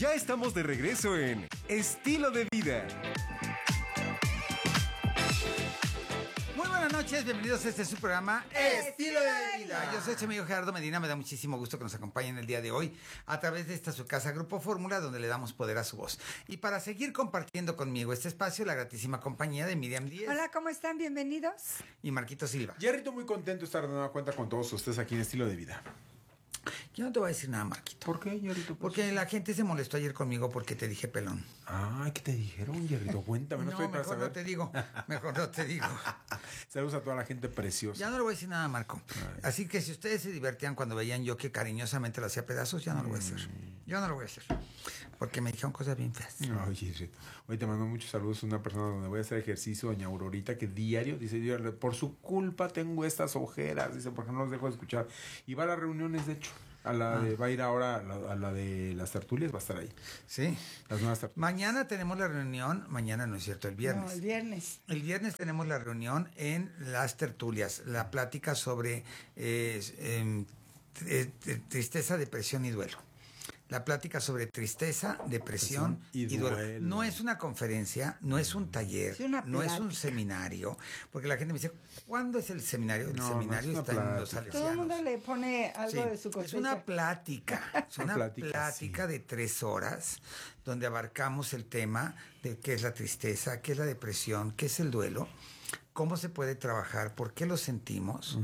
Ya estamos de regreso en Estilo de Vida. Muy buenas noches, bienvenidos a este su programa Estilo de Vida. Yo soy su amigo Gerardo Medina, me da muchísimo gusto que nos acompañen el día de hoy a través de esta su casa Grupo Fórmula, donde le damos poder a su voz. Y para seguir compartiendo conmigo este espacio, la gratísima compañía de Miriam Díez. Hola, ¿cómo están? Bienvenidos. Y Marquito Silva. Jerrito, muy contento de estar de nueva cuenta con todos ustedes aquí en Estilo de Vida. Yo no te voy a decir nada, Marquito. ¿Por qué, Jerrito? Porque la gente se molestó ayer conmigo porque te dije pelón. Ay, ¿qué te dijeron, Jerrito? Cuéntame, no estoy para mejor saber. no te digo, mejor no te digo. Saludos a toda la gente preciosa. Ya no le voy a decir nada, Marco. Así que si ustedes se divertían cuando veían yo que cariñosamente lo hacía pedazos, ya no lo voy a hacer. Yo no lo voy a hacer. Porque me dijeron cosas bien feas. Ay, Jerrito. Hoy te mando muchos saludos a una persona donde voy a hacer ejercicio, doña Aurorita, que diario, dice, por su culpa tengo estas ojeras, dice, porque no los dejo de escuchar. Y va a las reuniones, de hecho. Va a ir ahora a la de las tertulias, va a estar ahí. Sí. Las nuevas tertulias. Mañana tenemos la reunión, mañana no es cierto, el viernes. No, el viernes. El viernes tenemos la reunión en las tertulias, la plática sobre tristeza, depresión y duelo. La plática sobre tristeza, depresión y duelo. No es una conferencia, no es un taller, no es un seminario, porque la gente me dice, ¿cuándo es el seminario? El seminario está en los salesianos. Todo el mundo le pone algo de su cosecha. Es una plática, es una plática de 3 horas, donde abarcamos el tema de qué es la tristeza, qué es la depresión, qué es el duelo, cómo se puede trabajar, por qué lo sentimos,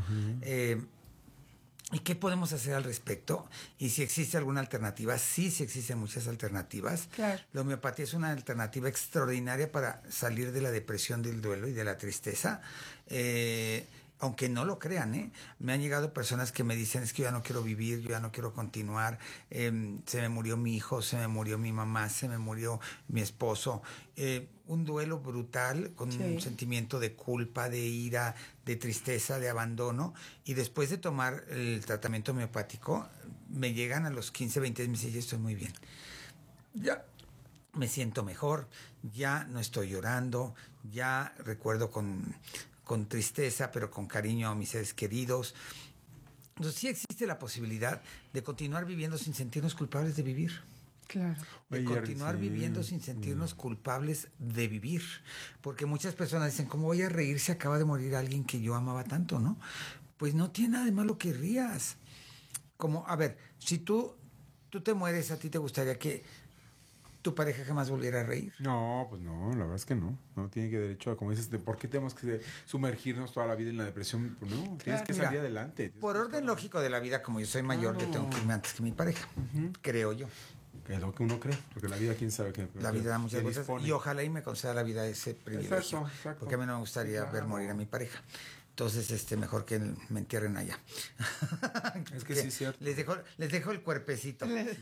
¿y qué podemos hacer al respecto? Y si existe alguna alternativa, sí existen muchas alternativas. Claro. La homeopatía es una alternativa extraordinaria para salir de la depresión, del duelo y de la tristeza. Aunque no lo crean, me han llegado personas que me dicen, es que yo ya no quiero vivir, yo ya no quiero continuar, se me murió mi hijo, se me murió mi mamá, se me murió mi esposo, un duelo brutal con un sentimiento de culpa, de ira, de tristeza, de abandono, y después de tomar el tratamiento homeopático, me llegan a los 15, 20 días y me dicen, ya estoy muy bien, ya me siento mejor, ya no estoy llorando, ya recuerdo con tristeza, pero con cariño a mis seres queridos. Entonces sí existe la posibilidad de continuar viviendo sin sentirnos culpables de vivir. Claro. De continuar viviendo sin sentirnos culpables de vivir. Porque muchas personas dicen, ¿cómo voy a reír si acaba de morir alguien que yo amaba tanto, no? Pues no tiene nada de malo que rías. Como, a ver, si tú te mueres, ¿a ti te gustaría que tu pareja jamás volviera a reír? No, pues no, la verdad es que no. No tiene que derecho a, como dices, ¿por qué tenemos que sumergirnos toda la vida en la depresión? Pues no, tienes que salir adelante. Por orden lógico de la vida, como yo soy mayor, yo tengo que irme antes que mi pareja, creo yo. Que es lo que uno cree, porque la vida, quién sabe qué. La vida da muchas cosas y ojalá y me conceda la vida ese privilegio. Exacto. Porque a mí no me gustaría ver morir a mi pareja. Entonces, mejor que me entierren allá. Es que sí es cierto. Les dejo el cuerpecito.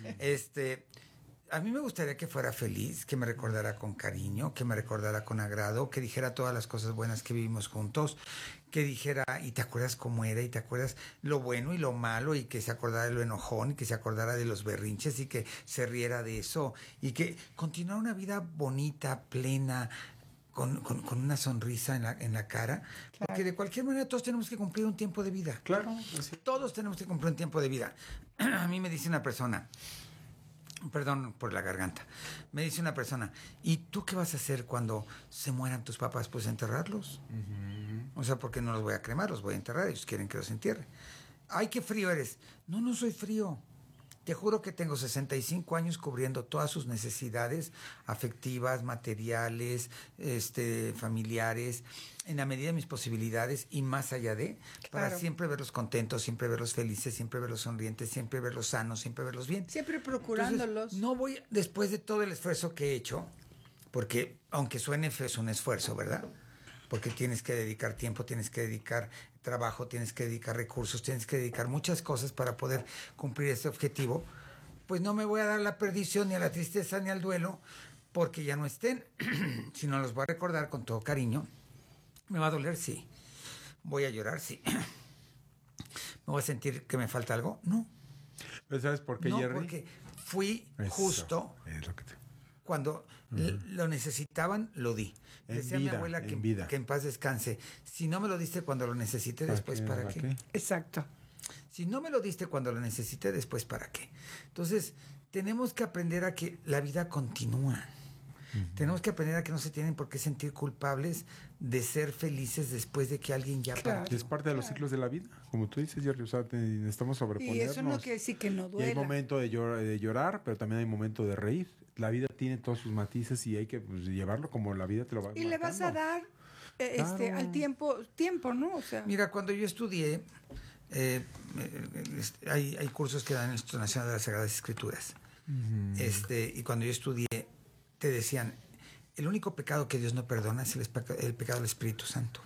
A mí me gustaría que fuera feliz, que me recordara con cariño, que me recordara con agrado, que dijera todas las cosas buenas que vivimos juntos, que dijera, y te acuerdas cómo era, y te acuerdas lo bueno y lo malo, y que se acordara de lo enojón, y que se acordara de los berrinches, y que se riera de eso, y que continuara una vida bonita, plena, con una sonrisa en la cara, claro. Porque de cualquier manera todos tenemos que cumplir un tiempo de vida. Claro. Todos tenemos que cumplir un tiempo de vida. A mí me dice una persona, perdón por la garganta, me dice una persona, ¿y tú qué vas a hacer cuando se mueran tus papás? Pues enterrarlos. O sea, porque no los voy a cremar, los voy a enterrar, ellos quieren que los entierre. Ay, qué frío eres. No soy frío. Te juro que tengo 65 años cubriendo todas sus necesidades afectivas, materiales, familiares, en la medida de mis posibilidades y más allá de, para siempre verlos contentos, siempre verlos felices, siempre verlos sonrientes, siempre verlos sanos, siempre verlos bien. Siempre procurándolos. Entonces, no voy, después de todo el esfuerzo que he hecho, porque aunque suene feo, es un esfuerzo, ¿verdad? Porque tienes que dedicar tiempo, tienes que dedicar trabajo, tienes que dedicar recursos, tienes que dedicar muchas cosas para poder cumplir ese objetivo, pues no me voy a dar la perdición ni a la tristeza ni al duelo, porque ya no estén, sino los voy a recordar con todo cariño. ¿Me va a doler? Sí. ¿Voy a llorar? Sí. ¿Me voy a sentir que me falta algo? No. ¿Pero sabes por qué, no, Jerry? Porque fui justo... Es lo que cuando lo necesitaban, lo di. Decía mi abuela que en paz descanse. Si no me lo diste cuando lo necesité, después ¿para qué? Exacto. Si no me lo diste cuando lo necesité, después ¿para qué? Entonces, tenemos que aprender a que la vida continúa. Tenemos que aprender a que no se tienen por qué sentir culpables de ser felices después de que alguien ya Claro. partió. Es parte de los ciclos de la vida, como tú dices, Jerry. O sea, necesitamos Y sobreponernos. eso no quiere decir que no Y hay duela. momento de llorar, pero también hay momento de reír. La vida tiene todos sus matices y hay que pues, llevarlo como la vida te lo va Y le vas a marcando. dar Claro. al tiempo, ¿no? O sea, Mira, cuando yo estudié, hay cursos que dan en el Instituto Nacional de las Sagradas Escrituras. Y cuando yo estudié, te decían, el único pecado que Dios no perdona es el pecado del Espíritu Santo.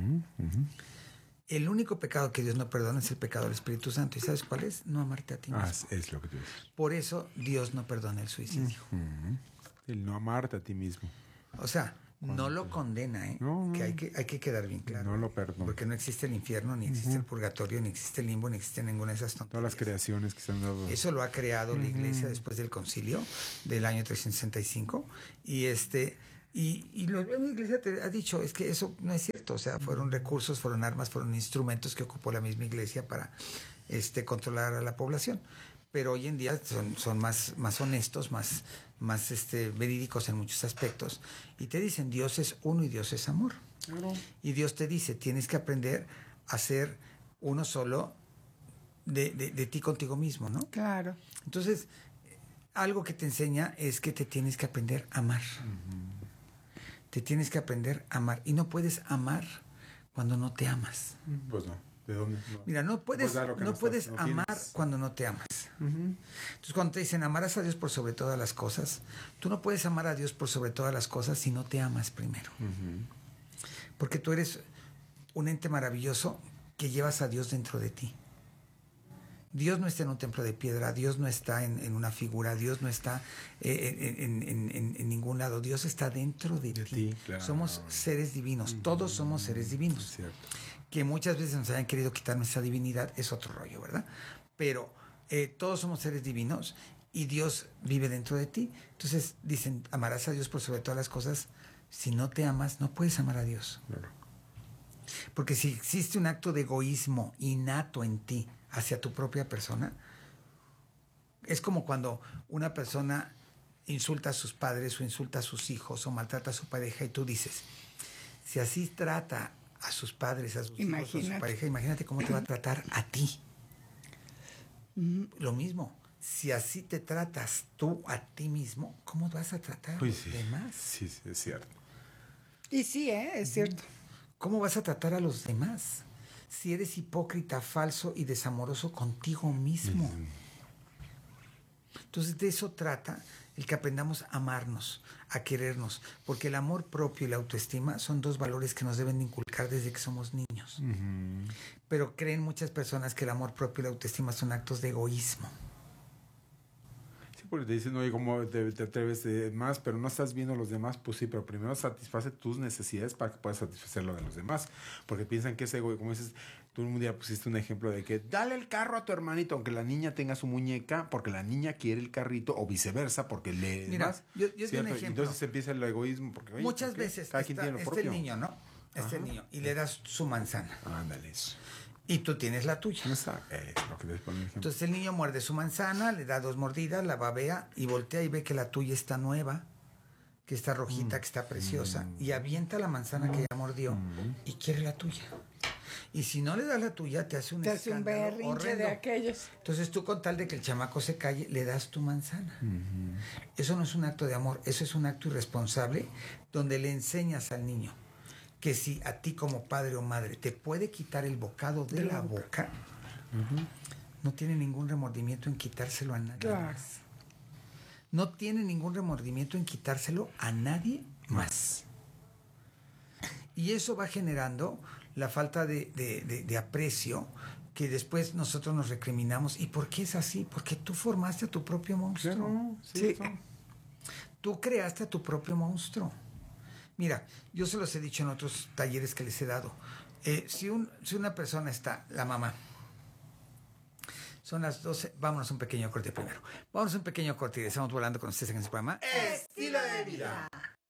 El único pecado que Dios no perdona es el pecado del Espíritu Santo. ¿Y sabes cuál es? No amarte a ti mismo. Es lo que tú dices. Por eso Dios no perdona el suicidio. El no amarte a ti mismo. O sea, no lo condena, ¿eh? No, no. Que hay que quedar bien claro. No lo perdona. Porque no existe el infierno, ni existe el purgatorio, ni existe el limbo, ni existe ninguna de esas tonterías. Todas las creaciones que se han dado. Eso lo ha creado la Iglesia después del Concilio del año 365. Y la Iglesia te ha dicho, es que eso no es cierto. O sea, fueron recursos, fueron armas, fueron instrumentos que ocupó la misma Iglesia para controlar a la población. Pero hoy en día son más honestos, más verídicos en muchos aspectos. Y te dicen, Dios es uno y Dios es amor. Claro. Y Dios te dice, tienes que aprender a ser uno solo de ti contigo mismo, ¿no? claro. Entonces, algo que te enseña es que te tienes que aprender a amar. Te tienes que aprender a amar. Y no puedes amar cuando no te amas. Pues no. ¿De dónde? No. Mira, no puedes dar lo que no puedes estás, no amar tienes. cuando no te amas. Entonces, cuando te dicen amarás a Dios por sobre todas las cosas, tú no puedes amar a Dios por sobre todas las cosas si no te amas primero. Porque tú eres un ente maravilloso que llevas a Dios dentro de ti. Dios no está en un templo de piedra, Dios no está en una figura, Dios no está en ningún lado, Dios está dentro de ti. Claro. Somos seres divinos, todos somos seres divinos. Es cierto. Que muchas veces nos hayan querido quitar nuestra divinidad, es otro rollo, ¿verdad? Pero todos somos seres divinos y Dios vive dentro de ti. Entonces dicen, amarás a Dios por sobre todas las cosas. Si no te amas, no puedes amar a Dios. Claro. Porque si existe un acto de egoísmo innato en ti hacia tu propia persona, es como cuando una persona insulta a sus padres o insulta a sus hijos o maltrata a su pareja y tú dices, si así trata a sus padres, a sus hijos, a su pareja, imagínate cómo te va a tratar a ti. Lo mismo, si así te tratas tú a ti mismo, ¿cómo vas a tratar a Pues los sí. demás? Sí, es cierto. Y sí, es cierto. ¿Cómo vas a tratar a los demás si eres hipócrita, falso y desamoroso contigo mismo? Entonces de eso trata el que aprendamos a amarnos, a querernos, porque el amor propio y la autoestima son dos valores que nos deben de inculcar desde que somos niños. Pero creen muchas personas que el amor propio y la autoestima son actos de egoísmo. Sí, porque te dicen, oye, ¿cómo te atreves más? Pero no estás viendo a los demás. Pues sí, pero primero satisface tus necesidades para que puedas satisfacer lo de los demás. Porque piensan que es ego. Como dices, tú un día pusiste un ejemplo de que dale el carro a tu hermanito, aunque la niña tenga su muñeca, porque la niña quiere el carrito, o viceversa, porque le... Mira, más, yo di un ¿cierto? Y ejemplo. entonces empieza el egoísmo. Porque, oye, Muchas ¿por qué? veces Cada quien tiene lo está propio. el niño, ¿no? Está el niño. Y le das su manzana. Ándale, eso. Y tú tienes la tuya. Es lo que te ponen ejemplo. Entonces el niño muerde su manzana, le da 2 mordidas, la babea y voltea y ve que la tuya está nueva, que está rojita, que está preciosa, y avienta la manzana que ya mordió y quiere la tuya. Y si no le das la tuya, te hace un Te hace un escándalo berrinche horrendo. de aquellos. Entonces tú, con tal de que el chamaco se calle, le das tu manzana. Eso no es un acto de amor, eso es un acto irresponsable donde le enseñas al niño que si a ti como padre o madre te puede quitar el bocado de la boca, no tiene ningún remordimiento en quitárselo a nadie Claro. más. No tiene ningún remordimiento en quitárselo a nadie más. Y eso va generando la falta de aprecio que después nosotros nos recriminamos. ¿Y por qué es así? Porque tú formaste a tu propio monstruo. Claro, Sí. Tú creaste a tu propio monstruo. Mira, yo se los he dicho en otros talleres que les he dado. Si una persona está, la mamá, son las 12, vámonos a un pequeño corte primero. Vámonos a un pequeño corte y estamos volando con ustedes en este programa. Estilo de vida.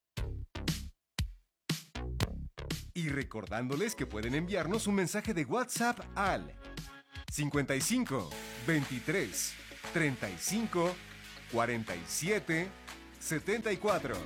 Y recordándoles que pueden enviarnos un mensaje de WhatsApp al 55 23 35 4774.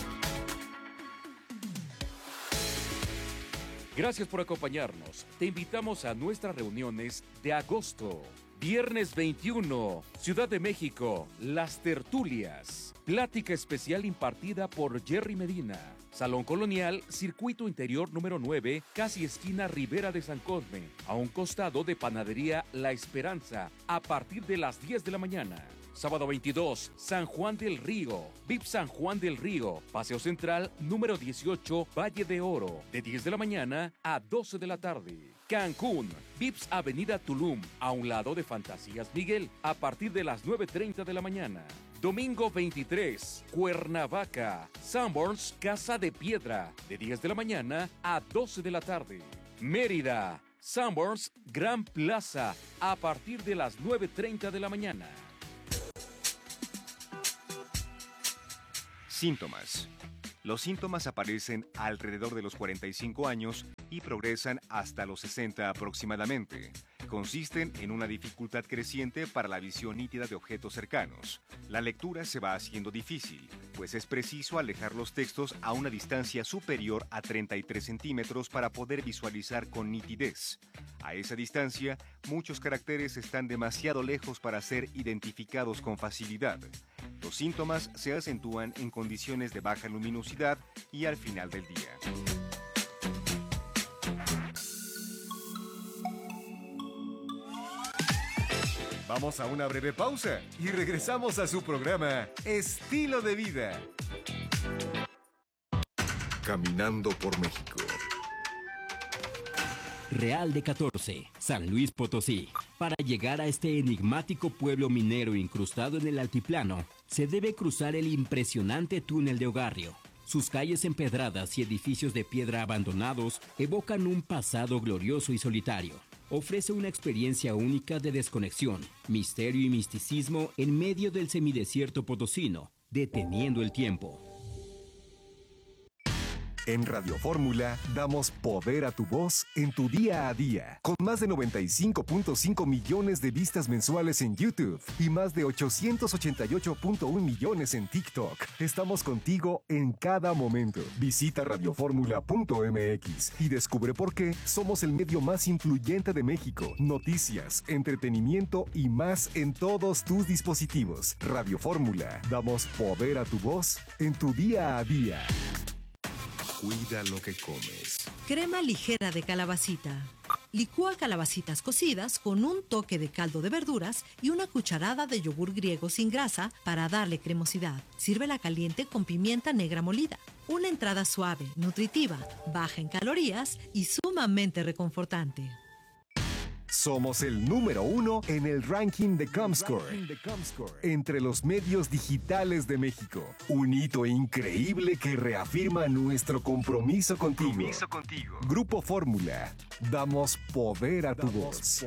Gracias por acompañarnos. Te invitamos a nuestras reuniones de agosto. Viernes 21, Ciudad de México, Las Tertulias. Plática especial impartida por Jerry Medina. Salón Colonial, Circuito Interior número 9, casi esquina Ribera de San Cosme, a un costado de Panadería La Esperanza, a partir de las 10 de la mañana. Sábado 22, San Juan del Río, VIP San Juan del Río, Paseo Central número 18, Valle de Oro, de 10 de la mañana a 12 de la tarde. Cancún, VIPS Avenida Tulum, a un lado de Fantasías Miguel, a partir de las 9:30 de la mañana. Domingo 23, Cuernavaca, Sanborns Casa de Piedra, de 10 de la mañana a 12 de la tarde. Mérida, Sanborns Gran Plaza, a partir de las 9:30 de la mañana. Síntomas. Los síntomas aparecen alrededor de los 45 años y progresan hasta los 60 aproximadamente. Consisten en una dificultad creciente para la visión nítida de objetos cercanos. La lectura se va haciendo difícil, pues es preciso alejar los textos a una distancia superior a 33 centímetros para poder visualizar con nitidez. A esa distancia, muchos caracteres están demasiado lejos para ser identificados con facilidad. Los síntomas se acentúan en condiciones de baja luminosidad y al final del día. Vamos a una breve pausa y regresamos a su programa Estilo de Vida. Caminando por México. Real de 14, San Luis Potosí. Para llegar a este enigmático pueblo minero incrustado en el altiplano, se debe cruzar el impresionante túnel de Ogarrio. Sus calles empedradas y edificios de piedra abandonados evocan un pasado glorioso y solitario. Ofrece una experiencia única de desconexión, misterio y misticismo en medio del semidesierto potosino, deteniendo el tiempo. En Radio Fórmula damos poder a tu voz en tu día a día. Con más de 95.5 millones de vistas mensuales en YouTube y más de 888.1 millones en TikTok. Estamos contigo en cada momento. Visita radioformula.mx y descubre por qué somos el medio más influyente de México. Noticias, entretenimiento y más en todos tus dispositivos. Radio Fórmula. Damos poder a tu voz en tu día a día. Cuida lo que comes. Crema ligera de calabacita. Licúa calabacitas cocidas con un toque de caldo de verduras y una cucharada de yogur griego sin grasa para darle cremosidad. Sírvela caliente con pimienta negra molida. Una entrada suave, nutritiva, baja en calorías y sumamente reconfortante. Somos el número 1 en el ranking de Comscore entre los medios digitales de México. Un hito increíble que reafirma nuestro compromiso contigo. Grupo Fórmula. Damos poder a tu voz.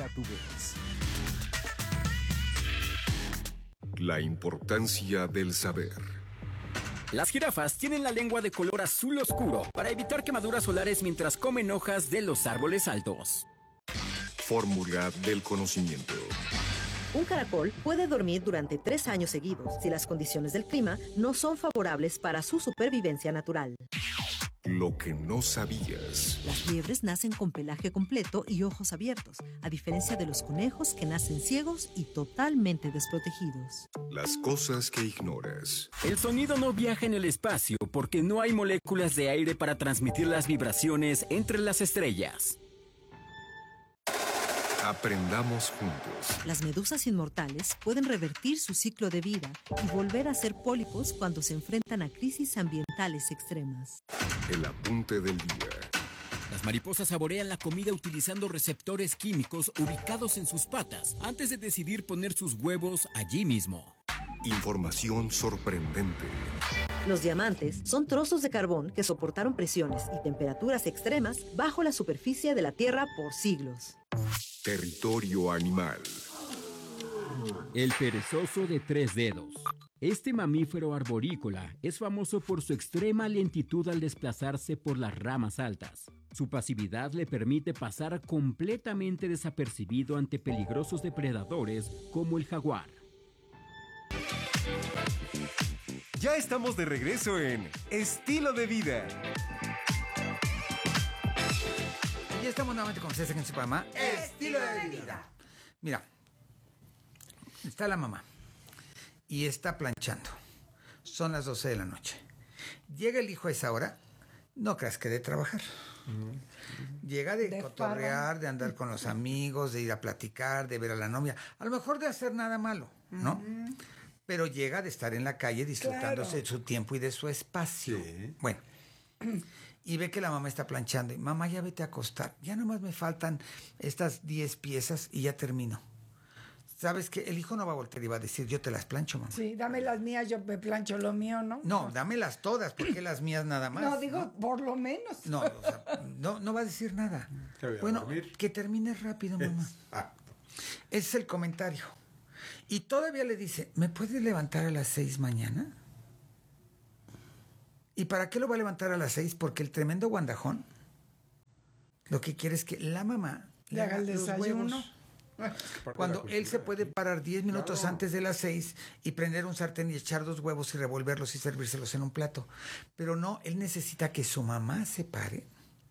La importancia del saber. Las jirafas tienen la lengua de color azul oscuro para evitar quemaduras solares mientras comen hojas de los árboles altos. Fórmula del conocimiento. Un caracol puede dormir durante 3 años seguidos si las condiciones del clima no son favorables para su supervivencia natural. Lo que no sabías. Las liebres nacen con pelaje completo y ojos abiertos, a diferencia de los conejos que nacen ciegos y totalmente desprotegidos. Las cosas que ignoras. El sonido no viaja en el espacio porque no hay moléculas de aire para transmitir las vibraciones entre las estrellas. Aprendamos juntos. Las medusas inmortales pueden revertir su ciclo de vida y volver a ser pólipos cuando se enfrentan a crisis ambientales extremas. El apunte del día. Las mariposas saborean la comida utilizando receptores químicos ubicados en sus patas antes de decidir poner sus huevos allí mismo. Información sorprendente. Los diamantes son trozos de carbón que soportaron presiones y temperaturas extremas bajo la superficie de la Tierra por siglos. Territorio animal. El perezoso de 3 dedos. Este mamífero arborícola es famoso por su extrema lentitud al desplazarse por las ramas altas. Su pasividad le permite pasar completamente desapercibido ante peligrosos depredadores como el jaguar. Ya estamos de regreso en Estilo de Vida. Y ya estamos nuevamente con ustedes en su programa Estilo de Vida. Mira, está la mamá y está planchando. Son las 12 de la noche. Llega el hijo a esa hora, no creas que de trabajar. Llega de cotorrear, de andar con los amigos, de ir a platicar, de ver a la novia. A lo mejor de hacer nada malo, ¿no? Pero llega de estar en la calle disfrutándose de su tiempo y de su espacio. Sí. Bueno, y ve que la mamá está planchando. Y, mamá, ya vete a acostar. Ya nomás me faltan estas 10 piezas y ya termino. ¿Sabes qué? El hijo no va a voltear y va a decir, yo te las plancho, mamá. Sí, dame las mías, yo me plancho lo mío, ¿no? No, dámelas todas, porque las mías nada más. No, digo, por lo menos. No, o sea, no va a decir nada. Que voy a Bueno, dormir. que termines rápido, mamá. Ese es el comentario. Y todavía le dice, ¿me puedes levantar a las 6 mañana? ¿Y para qué lo va a levantar a las 6? Porque el tremendo guandajón lo que quiere es que la mamá Le haga el los desayuno. huevos. Cuando él se puede parar 10 minutos antes de las 6 y prender un sartén y echar 2 huevos y revolverlos y servírselos en un plato. Pero no, él necesita que su mamá se pare,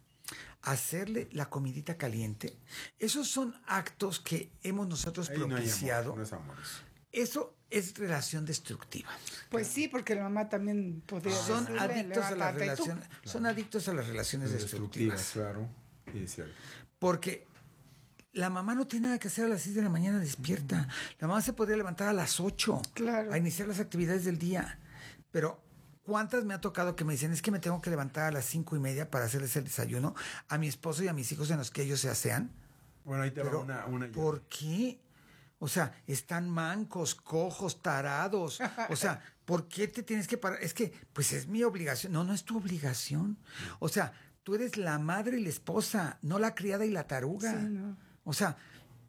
hacerle la comidita caliente. Esos son actos que hemos nosotros Ahí no hay propiciado. amor, no es amor eso. Eso es relación destructiva. Pues sí, porque la mamá también podría Son decirle, adictos a las "Levántate tú". relaciones, son adictos a las relaciones destructivas. Claro. Sí, es cierto. Porque la mamá no tiene nada que hacer a las 6 de la mañana despierta. La mamá se podría levantar a las 8 Claro. a iniciar las actividades del día. Pero ¿cuántas me ha tocado que me dicen, es que me tengo que levantar a las 5:30 para hacerles el desayuno a mi esposo y a mis hijos en los que ellos se asean? Bueno, ahí te Pero, va una ¿por qué? O sea, están mancos, cojos, tarados. O sea, ¿por qué te tienes que parar? Es que, pues es mi obligación. No, no es tu obligación. O sea, tú eres la madre y la esposa, no la criada y la taruga. Sí, no. O sea,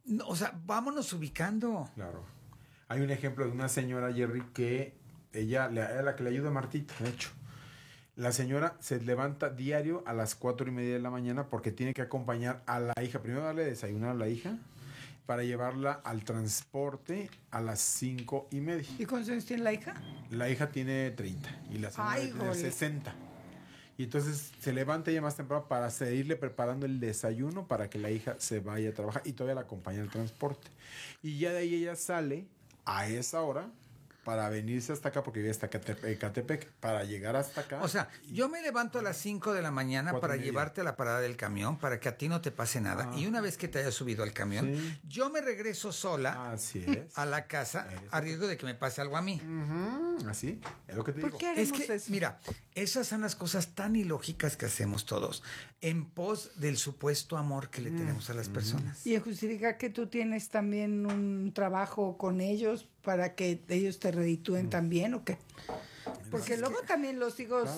vámonos ubicando. Claro. Hay un ejemplo de una señora, Jerry, que ella es la que le ayuda a Martita, de hecho. La señora se levanta diario a las 4:30 de la mañana porque tiene que acompañar a la hija. Primero darle desayunar a la hija para llevarla al transporte a las 5:30. ¿Y cuántos años tiene la hija? La hija tiene 30 y la señora Ay, tiene jole. 60. Y entonces se levanta ella más temprano para seguirle preparando el desayuno para que la hija se vaya a trabajar y todavía la acompaña al transporte. Y ya de ahí ella sale a esa hora para venirse hasta acá, porque vive hasta Catepec, para llegar hasta acá. O sea, yo me levanto a las 5 de la mañana 4:30. para llevarte a la parada del camión, para que a ti no te pase nada. Y una vez que te hayas subido al camión, Sí. yo me regreso sola Así es. a la casa a riesgo de que me pase algo a mí. Así, es lo que te ¿Por digo. qué Es haremos que, eso? mira, esas son las cosas tan ilógicas que hacemos todos en pos del supuesto amor que le tenemos a las personas. Y justifica que tú tienes también un trabajo con ellos para que ellos te reditúen también, ¿o qué? Porque luego también los hijos,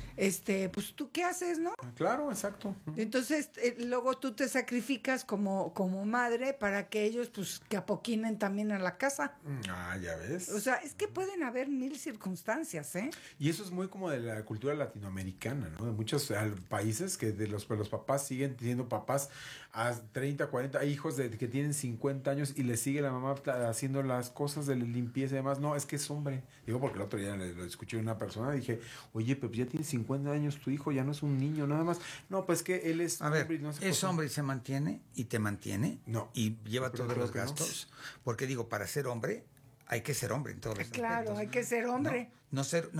pues tú qué haces, ¿no? Claro, exacto. Entonces, luego tú te sacrificas como madre para que ellos, pues, que apoquinen también a la casa. Ah, ya ves. O sea, es que pueden haber 1000 circunstancias, ¿eh? Y eso es muy como de la cultura latinoamericana, ¿no? De muchos países que de los papás siguen siendo papás a 30, 40, hay hijos que tienen 50 años y le sigue la mamá haciendo las cosas de limpieza y demás. No, es que es hombre. Digo, porque el otro día lo escuché de una persona y dije, oye, pero ya tiene 50 años tu hijo, ya no es un niño, nada más. No, pues que él es A ver, hombre y no sé es por qué. hombre y se mantiene y te mantiene No. y lleva Yo creo todos que los no. gastos. Porque digo, para ser hombre hay que ser hombre en todos los Claro, aspectos. hay que ser hombre. No ser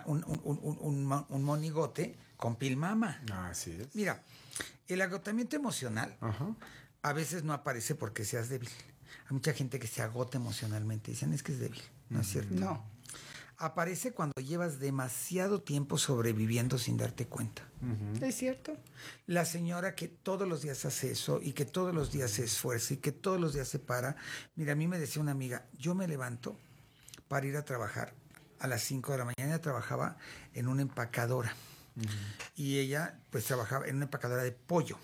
un monigote con pilmama. Así es. Mira, el agotamiento emocional Ajá. a veces no aparece porque seas débil. Hay mucha gente que se agota emocionalmente. Dicen, es que es débil. No es cierto. No. Aparece cuando llevas demasiado tiempo sobreviviendo sin darte cuenta. ¿Es cierto? La señora que todos los días hace eso y que todos los días se esfuerza y que todos los días se para. Mira, a mí me decía una amiga, yo me levanto para ir a trabajar a las 5 de la mañana. Ella trabajaba en una empacadora. Y ella pues trabajaba en una empacadora de pollo.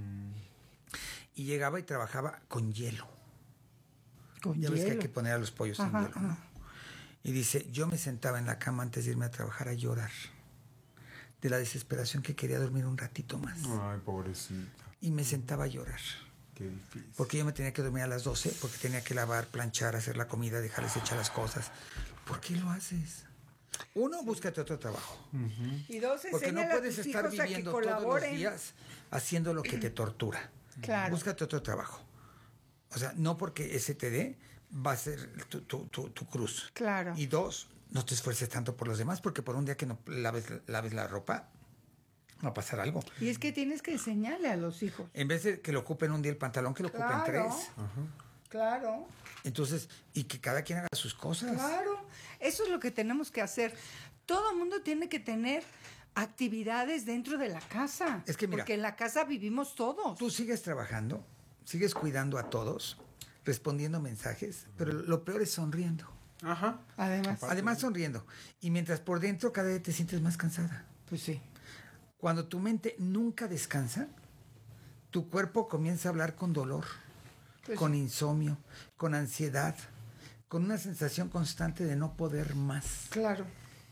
Y llegaba y trabajaba con hielo. Con Ya ves que hay hielo. que poner a los pollos en Ajá, hielo, ¿no? Y dice, yo me sentaba en la cama antes de irme a trabajar a llorar de la desesperación que quería dormir un ratito más. Ay, pobrecita. Y me sentaba a llorar. Qué difícil. Porque yo me tenía que dormir a las 12, porque tenía que lavar, planchar, hacer la comida, dejarles hechar las cosas. ¿Por qué lo haces? Uno, búscate otro trabajo. Y dos, Porque no enséñale a puedes tus estar hijos a que viviendo todos los colaboren. días haciendo lo que te tortura. Claro. Búscate otro trabajo. O sea, no porque ese te dé, va a ser tu cruz. Claro. Y dos, no te esfuerces tanto por los demás, porque por un día que no laves la ropa, va a pasar algo. Y es que tienes que enseñarle a los hijos. En vez de que lo ocupen un día el pantalón, que lo ocupen Claro. 3. Claro. Entonces, y que cada quien haga sus cosas. Claro, eso es lo que tenemos que hacer. Todo el mundo tiene que tener actividades dentro de la casa. Es que mira, porque en la casa vivimos todos. Tú sigues trabajando, sigues cuidando a todos, respondiendo mensajes, pero lo peor es sonriendo. Ajá. Además sonriendo. Y mientras por dentro cada vez te sientes más cansada. Pues sí. Cuando tu mente nunca descansa, tu cuerpo comienza a hablar con dolor, Pues con insomnio, con ansiedad, con una sensación constante de no poder más. Claro.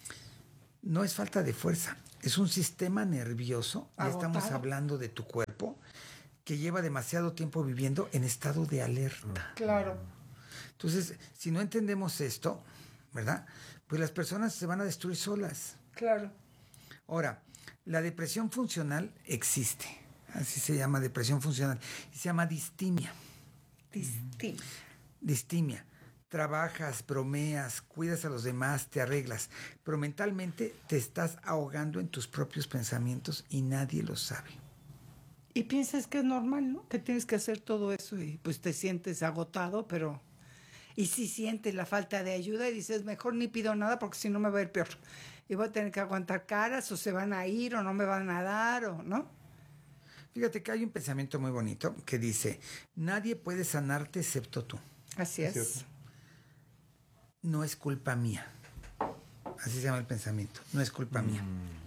No es falta de fuerza, es un sistema nervioso, ya Agotado. estamos hablando de tu cuerpo, que lleva demasiado tiempo viviendo en estado de alerta. Claro. Entonces, si no entendemos esto, ¿verdad? Pues las personas se van a destruir solas. Claro. Ahora, la depresión funcional existe, así se llama depresión funcional, y se llama distimia. Distinto. Distimia. Trabajas, bromeas, cuidas a los demás, te arreglas, pero mentalmente te estás ahogando en tus propios pensamientos y nadie lo sabe. Y piensas que es normal, ¿no? Que tienes que hacer todo eso y pues te sientes agotado, pero... Y si sientes la falta de ayuda y dices, mejor ni pido nada porque si no me va a ir peor. Y voy a tener que aguantar caras o se van a ir o no me van a dar o no. Fíjate que hay un pensamiento muy bonito que dice, nadie puede sanarte excepto tú. Así es. No es culpa mía. Así se llama el pensamiento. No es culpa mía.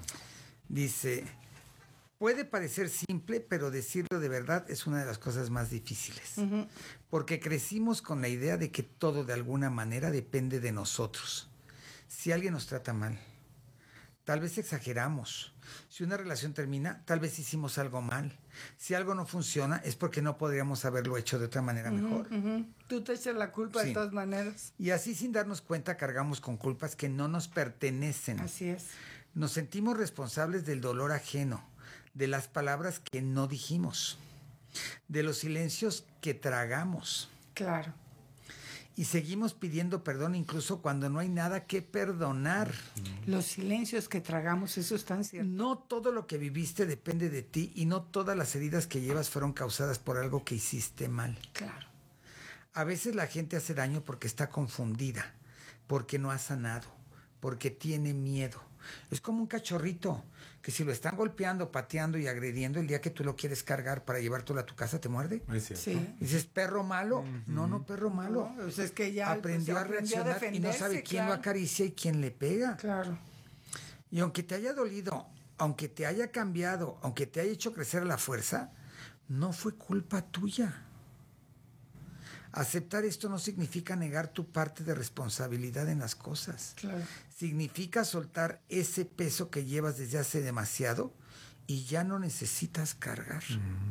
Dice, puede parecer simple, pero decirlo de verdad es una de las cosas más difíciles. Porque crecimos con la idea de que todo de alguna manera depende de nosotros. Si alguien nos trata mal, tal vez exageramos. Si una relación termina, tal vez hicimos algo mal. Si algo no funciona, es porque no podríamos haberlo hecho de otra manera mejor. Tú te echas la culpa Sí. de todas maneras. Y así sin darnos cuenta cargamos con culpas que no nos pertenecen. Así es. Nos sentimos responsables del dolor ajeno, de las palabras que no dijimos, de los silencios que tragamos. Claro. Y seguimos pidiendo perdón incluso cuando no hay nada que perdonar. Los silencios que tragamos, eso es tan cierto. No todo lo que viviste depende de ti y no todas las heridas que llevas fueron causadas por algo que hiciste mal. Claro. A veces la gente hace daño porque está confundida, porque no ha sanado, porque tiene miedo. Es como un cachorrito que si lo están golpeando, pateando y agrediendo, el día que tú lo quieres cargar para llevártelo a tu casa, te muerde. Es cierto. Sí. Dices, perro malo. No, perro malo. No, pues es que ya aprendió a reaccionar y no sabe defenderse, quién lo claro. acaricia y quién le pega. Claro. Y aunque te haya dolido, aunque te haya cambiado, aunque te haya hecho crecer a la fuerza, no fue culpa tuya. Aceptar esto no significa negar tu parte de responsabilidad en las cosas. Claro. Significa soltar ese peso que llevas desde hace demasiado y ya no necesitas cargar.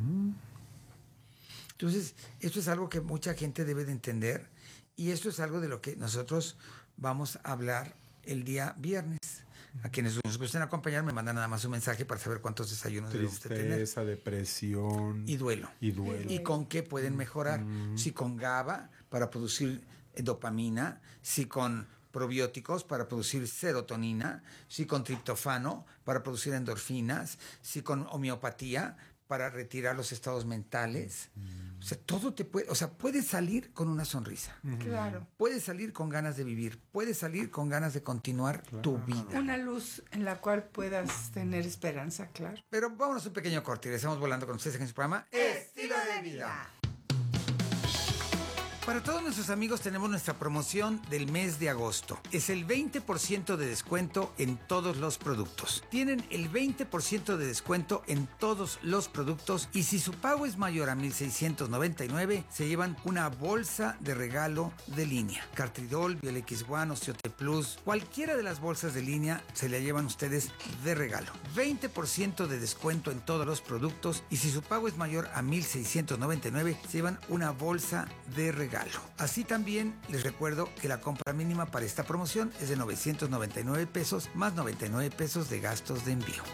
Entonces, esto es algo que mucha gente debe de entender y esto es algo de lo que nosotros vamos a hablar el día viernes. A quienes nos gusten acompañar me mandan nada más un mensaje para saber cuántos desayunos debemos de tener. Tristeza, depresión. Y duelo. Y duelo. ¿Y con qué pueden mejorar? Si con GABA para producir dopamina, si con probióticos para producir serotonina, si con triptofano para producir endorfinas, si con homeopatía para retirar los estados mentales. O sea, todo te puede, o sea, puedes salir con una sonrisa. Claro. Puedes salir con ganas de vivir, puedes salir con ganas de continuar tu vida. Una luz en la cual puedas tener esperanza, claro. Pero vámonos un pequeño corte y regresamos volando con ustedes en su programa Estilo de Vida. Para todos nuestros amigos tenemos nuestra promoción del mes de agosto. Es el 20% de descuento en todos los productos. Tienen el 20% de descuento en todos los productos y si su pago es mayor a $1,699, se llevan una bolsa de regalo de línea. Cartridol, Biol X1, Osteote Plus, cualquiera de las bolsas de línea se la llevan ustedes de regalo. 20% de descuento en todos los productos y si su pago es mayor a $1,699, se llevan una bolsa de regalo. regalo. Así también les recuerdo que la compra mínima para esta promoción es de 999 pesos más 99 pesos de gastos de envío.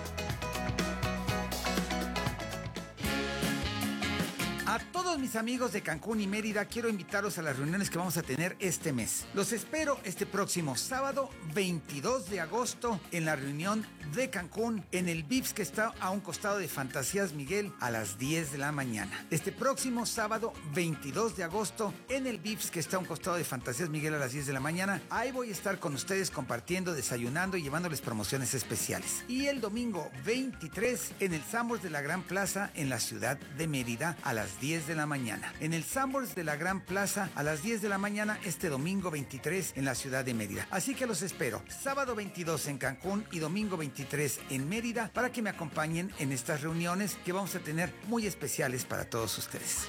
A todos mis amigos de Cancún y Mérida, quiero invitarlos a las reuniones que vamos a tener este mes. Los espero este próximo sábado 22 de agosto en la reunión de Cancún en el Vips que está a un costado de Fantasías Miguel a las 10 de la mañana. Este próximo sábado 22 de agosto en el Vips que está a un costado de Fantasías Miguel a las 10 de la mañana. Ahí voy a estar con ustedes compartiendo, desayunando y llevándoles promociones especiales. Y el domingo 23 en el Sanborns de la Gran Plaza en la ciudad de Mérida a las 10 de la mañana. En el Sanborns de la Gran Plaza a las 10 de la mañana este domingo 23 en la ciudad de Mérida. Así que los espero sábado 22 en Cancún y domingo 23 en Mérida para que me acompañen en estas reuniones que vamos a tener muy especiales para todos ustedes.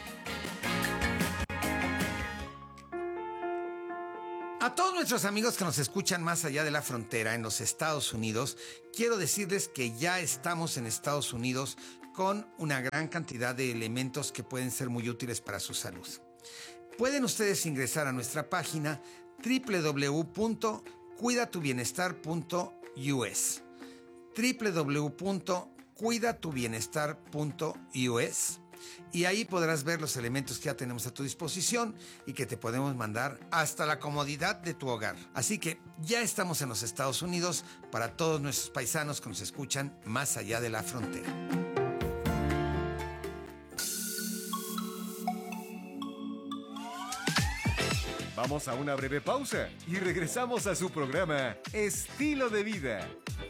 A todos nuestros amigos que nos escuchan más allá de la frontera en los Estados Unidos, quiero decirles que ya estamos en Estados Unidos con una gran cantidad de elementos que pueden ser muy útiles para su salud. Pueden ustedes ingresar a nuestra página www.cuidatubienestar.us www.cuidatubienestar.us y ahí podrás ver los elementos que ya tenemos a tu disposición y que te podemos mandar hasta la comodidad de tu hogar. Así que ya estamos en los Estados Unidos para todos nuestros paisanos que nos escuchan más allá de la frontera. Vamos a una breve pausa y regresamos a su programa Estilo de Vida.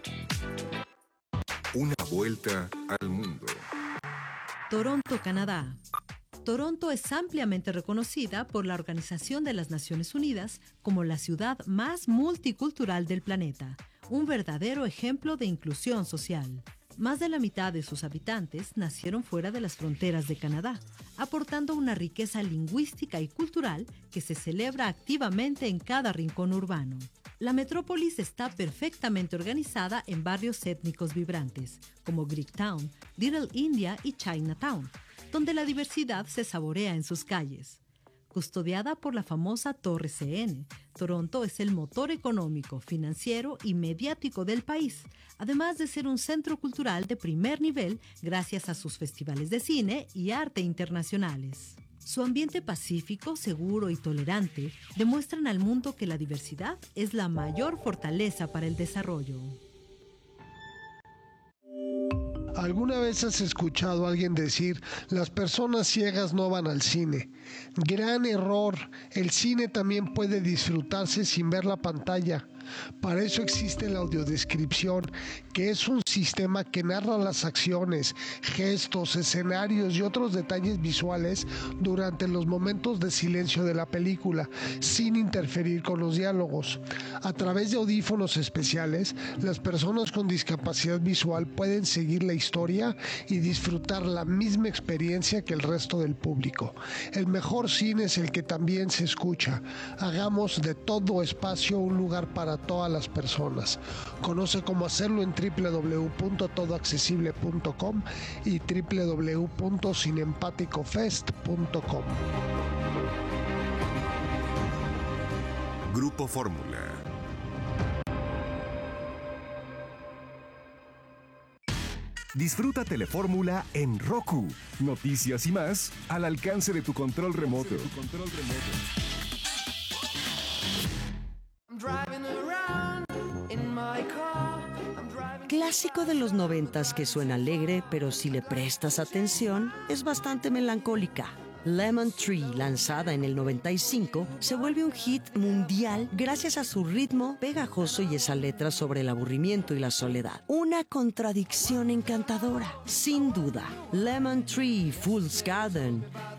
Una vuelta al mundo. Toronto, Canadá. Toronto es ampliamente reconocida por la Organización de las Naciones Unidas como la ciudad más multicultural del planeta, un verdadero ejemplo de inclusión social. Más de la mitad de sus habitantes nacieron fuera de las fronteras de Canadá, aportando una riqueza lingüística y cultural que se celebra activamente en cada rincón urbano. La metrópolis está perfectamente organizada en barrios étnicos vibrantes, como Greektown, Little India y Chinatown, donde la diversidad se saborea en sus calles. Custodiada por la famosa Torre CN, Toronto es el motor económico, financiero y mediático del país, además de ser un centro cultural de primer nivel gracias a sus festivales de cine y arte internacionales. Su ambiente pacífico, seguro y tolerante demuestran al mundo que la diversidad es la mayor fortaleza para el desarrollo. ¿Alguna vez has escuchado a alguien decir, las personas ciegas no van al cine? Gran error, el cine también puede disfrutarse sin ver la pantalla. Para eso existe la audiodescripción, que es un sistema que narra las acciones, gestos, escenarios y otros detalles visuales durante los momentos de silencio de la película, sin interferir con los diálogos. A través de audífonos especiales, las personas con discapacidad visual pueden seguir la historia y disfrutar la misma experiencia que el resto del público. El mejor cine es el que también se escucha. Hagamos de todo espacio un lugar para todas las personas. Conoce cómo hacerlo en www.todoaccesible.com y www.cineempaticofest.com. Grupo Fórmula. Disfruta Telefórmula en Roku. Noticias y más al alcance de tu control remoto. Clásico de los 90s que suena alegre, pero si le prestas atención, es bastante melancólica. Lemon Tree, lanzada en el 95, se vuelve un hit mundial gracias a su ritmo pegajoso y esa letra sobre el aburrimiento y la soledad. Una contradicción encantadora, sin duda. Lemon Tree, Fool's Garden.